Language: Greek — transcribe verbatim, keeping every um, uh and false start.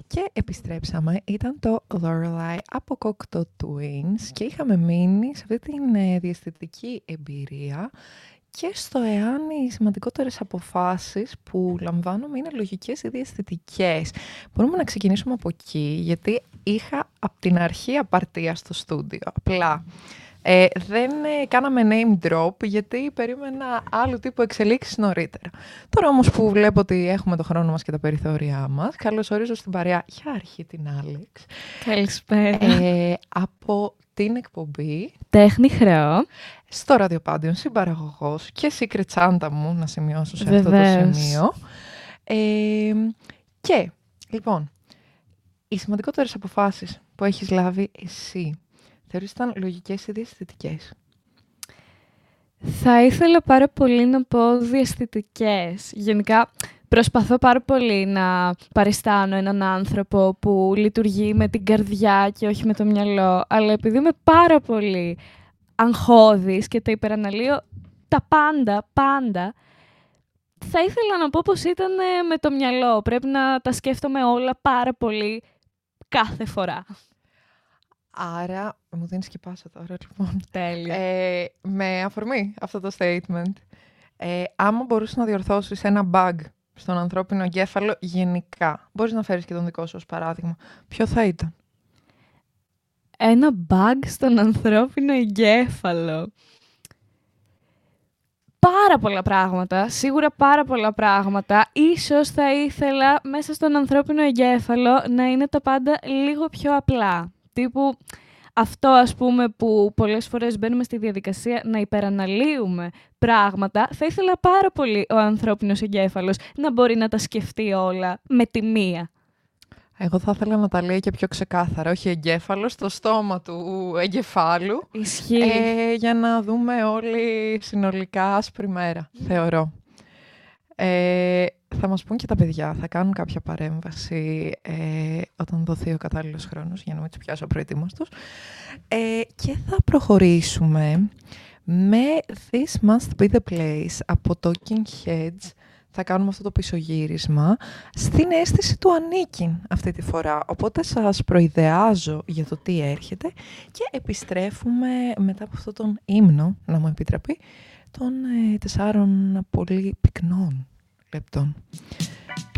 Και επιστρέψαμε, ήταν το Lorelai από Cocteau Twins και είχαμε μείνει σε αυτή την ε, διαισθητική εμπειρία και στο εάν οι σημαντικότερες αποφάσεις που λαμβάνουμε είναι λογικές ή διαισθητικές. Μπορούμε να ξεκινήσουμε από εκεί, γιατί είχα από την αρχή απαρτία στο στούντιο. Απλά ε, δεν ε, κάναμε name drop, γιατί περίμενα άλλου τύπου εξελίξεις νωρίτερα. Τώρα όμως που βλέπω ότι έχουμε το χρόνο μας και τα περιθώριά μας, καλωσορίζω στην παρέα για αρχή την Άλεξ. Καλησπέρα. Ε, από την εκπομπή Τέχνη Χρεώ. Στο Ραδιοπάντιον, συμπαραγωγός και secret Santa μου, να σημειώσω σε Βεβαίως. αυτό το σημείο. Ε, και, λοιπόν, οι σημαντικότερες αποφάσεις που έχεις λάβει εσύ, θεωρείς ήταν λογικές ή διαισθητικές? Θα ήθελα πάρα πολύ να πω διαισθητικές. Γενικά, προσπαθώ πάρα πολύ να παριστάνω έναν άνθρωπο που λειτουργεί με την καρδιά και όχι με το μυαλό, αλλά επειδή είμαι πάρα πολύ αγχώδης και τα υπεραναλύω τα πάντα, πάντα, θα ήθελα να πω πως ήταν με το μυαλό. Πρέπει να τα σκέφτομαι όλα πάρα πολύ κάθε φορά. Άρα, μου δίνεις και πάσα τώρα, λοιπόν. Τέλεια. Ε, με αφορμή αυτό το statement, ε, άμα μπορούσες να διορθώσεις ένα bug στον ανθρώπινο εγκέφαλο γενικά, μπορείς να φέρεις και τον δικό σου ως παράδειγμα, ποιο θα ήταν? Ένα bug στον ανθρώπινο εγκέφαλο. Πάρα πολλά πράγματα, σίγουρα πάρα πολλά πράγματα. Ίσως θα ήθελα μέσα στον ανθρώπινο εγκέφαλο να είναι τα πάντα λίγο πιο απλά. Τύπου αυτό, ας πούμε, που πολλές φορές μπαίνουμε στη διαδικασία να υπεραναλύουμε πράγματα, θα ήθελα πάρα πολύ ο ανθρώπινος εγκέφαλος να μπορεί να τα σκεφτεί όλα με τη μία. Εγώ θα ήθελα να τα λέει και πιο ξεκάθαρα, όχι εγκέφαλο, στο στόμα του εγκεφάλου. Ισχύει. Ε, για να δούμε όλοι συνολικά άσπρη μέρα, θεωρώ. Ε, θα μας πούν και τα παιδιά, θα κάνουν κάποια παρέμβαση ε, όταν δοθεί ο κατάλληλος χρόνος, για να μην τους πιάσω προετοίμαστος. Ε, και θα προχωρήσουμε με This Must Be The Place από Talking Heads. Θα κάνουμε αυτό το πισωγύρισμα στην αίσθηση του ανήκειν αυτή τη φορά. Οπότε σας προειδεάζω για το τι έρχεται και επιστρέφουμε μετά από αυτόν τον ύμνο, να μου επιτραπεί, των ε, τεσσάρων πολύ πυκνών λεπτών.